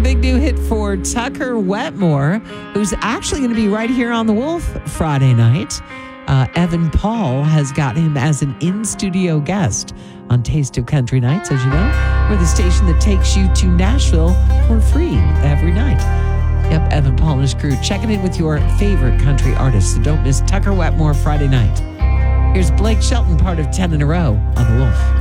big new hit for Tucker Wetmore, who's actually going to be right here on The Wolf Friday night. Evan Paul has got him as an in-studio guest on Taste of Country Nights, as you know. We're the station that takes you to Nashville for free every night. Yep, Evan Paul and his crew checking in with your favorite country artists. So don't miss Tucker Wetmore Friday night. Here's Blake Shelton, part of 10 in a Row on The Wolf.